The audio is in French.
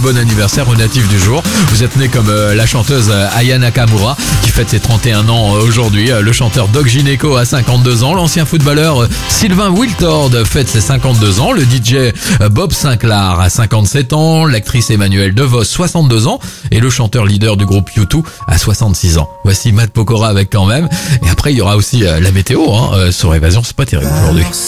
bon anniversaire au natif du jour. Vous êtes né comme la chanteuse Aya Nakamura qui fête ses 31 ans aujourd'hui. Le chanteur Doc Gineco a 52 ans. L'ancien footballeur Sylvain Wiltord fête ses 52 ans. Le DJ Bob Sinclair a 57 ans. L'actrice Emmanuelle DeVos 62 ans. Et le chanteur leader du groupe U2 a 66 ans. Voici Matt Pokora avec Quand même. Et après il y aura aussi la météo sur Évasion. C'est pas terrible aujourd'hui.